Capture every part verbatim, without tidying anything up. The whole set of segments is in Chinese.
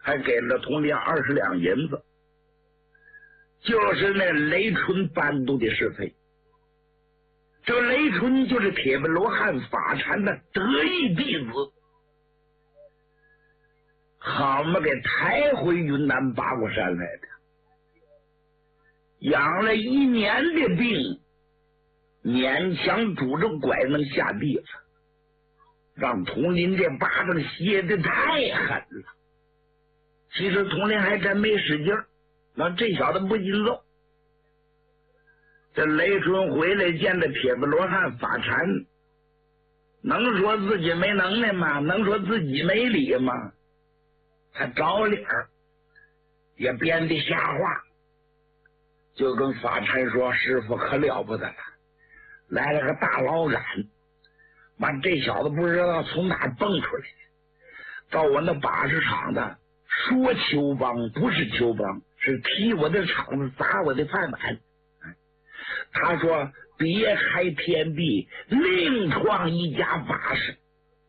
还给了统领二十两银子，就是那雷春单独的是非。这个雷春就是铁背罗汉法禅的得意弟子，好嘛，给抬回云南八卦山来的，养了一年的病，勉强拄着拐能下地了，让统领这巴掌歇得太狠了。其实统领还真没使劲儿，那这小子不禁揍。这雷春回来见着铁背罗汉法禅，能说自己没能耐吗？能说自己没理吗？他找理儿，也编的瞎话，就跟法禅说：“师傅可了不得了，来了个大老杆，把这小子不知道从哪蹦出来的，到我那把式场子说邱帮不是邱帮，是踢我的场子，砸我的饭碗。他说别开天地，另创一家法式。”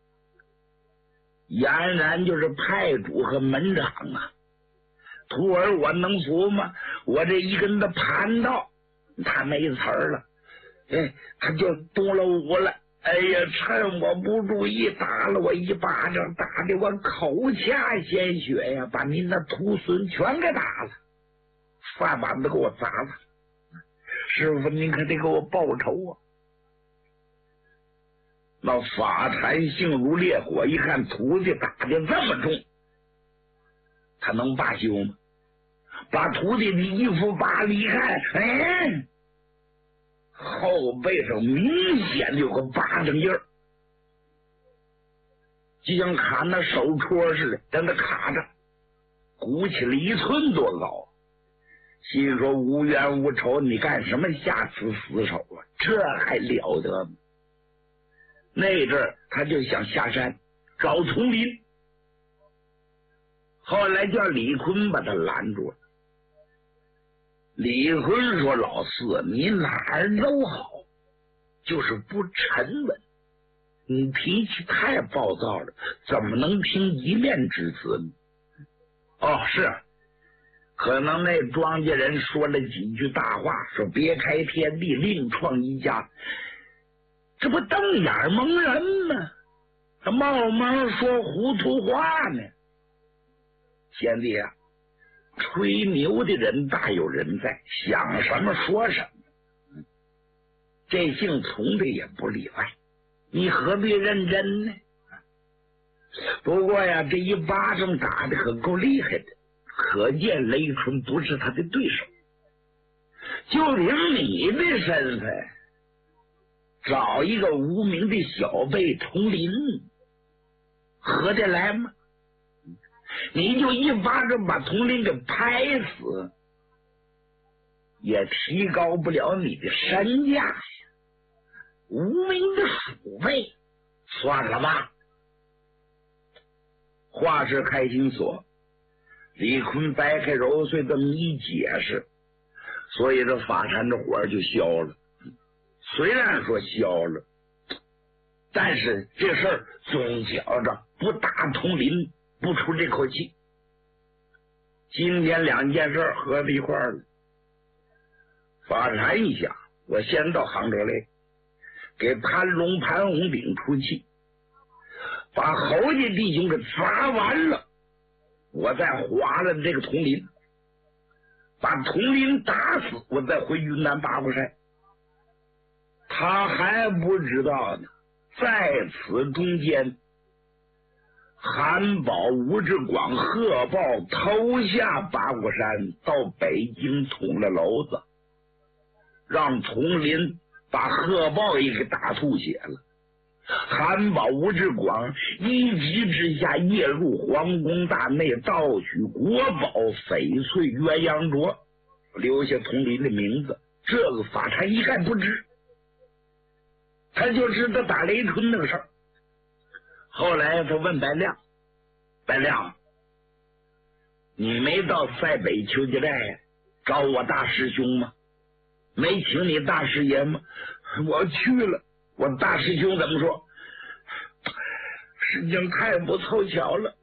俨然就是派主和门长啊！徒儿我能服吗？我这一跟他盘道，他没词儿了，哎，他就动了武了。哎呀，趁我不注意，打了我一巴掌，打的我口下鲜血呀，把您的徒孙全给打了，饭碗都给我砸了。师傅，您可得给我报仇啊！那法禅性如烈火，一看徒弟打的这么重，他能罢休吗？把徒弟的衣服扒了一看，哎，后背上明显有个巴掌印儿，就像卡那手戳似的，在那卡着，鼓起了一寸多高。心说无冤无仇，你干什么下此死手啊？这还了得吗？那阵儿他就想下山找丛林，后来叫李坤把他拦住了。李坤说：“老四，你哪儿都好，就是不沉稳，你脾气太暴躁了，怎么能听一面之词呢？”哦，是，可能那庄稼人说了几句大话，说别开天地，另创一家，这不瞪眼蒙人吗？他冒蒙说糊涂话呢。贤弟啊，吹牛的人大有人在，想什么说什么，这姓丛的也不例外，你何必认真呢？不过呀，这一巴掌打的可够厉害的，可见雷春不是他的对手。就凭你的身份，找一个无名的小辈统领，合得来吗？你就一巴掌把统领给拍死，也提高不了你的身价呀。无名的鼠辈，算了吧。话是开心锁，李坤掰开揉碎这么一解释，所以这法禅的火就消了。虽然说消了，但是这事儿总觉着不打统领不出这口气。今天两件事合在一块儿了。法禅一想，我先到杭州来，给潘龙潘红炳出气，把侯家弟兄给砸完了，我再划了这个统领，把统领打死，我再回云南八卦山。他还不知道呢，在此中间，韩宝、吴志广、贺豹偷下八卦山，到北京捅了娄子，让统领把贺豹也给打吐血了。韩宝、吴志广一急之下夜入皇宫大内，盗取国宝翡翠鸳鸯镯，留下统领的名字。这个法禅一概不知，他就知道打雷春那个事儿。后来他问白亮：“白亮，你没到塞北邱家寨找我大师兄吗？没请你大师爷吗？”“我去了。”“我大师兄怎么说？”“事情太不凑巧了，